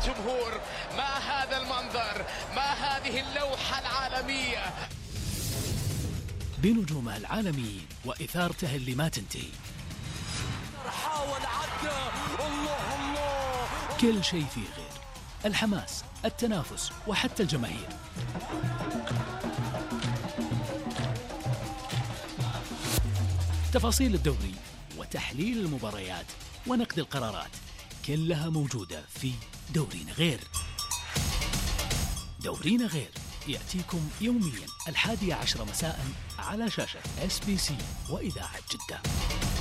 الجمهور. ما هذا المنظر، ما هذه اللوحة العالمية بنجومها العالميين وإثارته اللي ما تنتهي. حاول عدى، الله الله، كل شيء فيه غير، الحماس، التنافس وحتى الجماهير. تفاصيل الدوري وتحليل المباريات ونقد القرارات كلها موجودة في دورينا غير. دورينا غير يأتيكم يوميا 11:10 مساء على شاشة SBC وإذاعة جدة.